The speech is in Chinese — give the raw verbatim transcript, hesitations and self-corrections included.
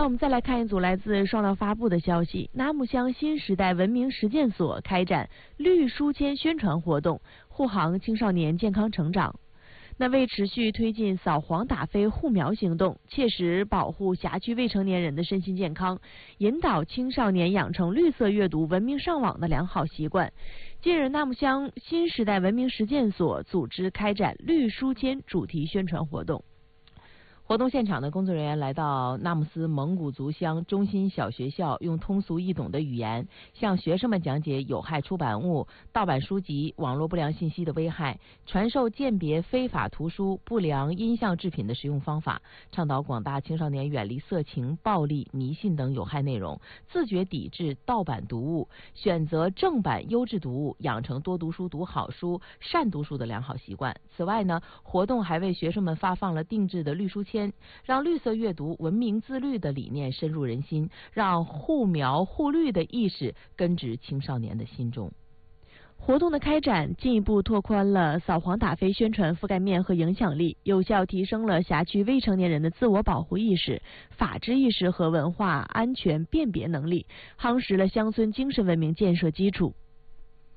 我们再来看一组来自双料发布的消息：纳木乡新时代文明实践所开展绿书签宣传活动，护航青少年健康成长。那为持续推进扫黄打非护苗行动，切实保护辖区未成年人的身心健康，引导青少年养成绿色阅读、文明上网的良好习惯。近日，纳木乡新时代文明实践所组织开展绿书签主题宣传活动。 活动现场的工作人员来到纳木斯蒙古族乡中心小学校，用通俗易懂的语言向学生们讲解有害出版物、盗版书籍、网络不良信息的危害，传授鉴别非法图书、不良音像制品的使用方法，倡导广大青少年远离色情、暴力、迷信等有害内容，自觉抵制盗版读物，选择正版优质读物，养成多读书、读好书、善读书的良好习惯。此外呢，活动还为学生们发放了定制的绿书签，让绿色阅读、文明自律的理念深入人心，让护苗护绿的意识根植青少年的心中。 活动的开展进一步拓宽了扫黄打非宣传覆盖面和影响力，有效提升了辖区未成年人的自我保护意识、法治意识和文化安全辨别能力，夯实了乡村精神文明建设基础。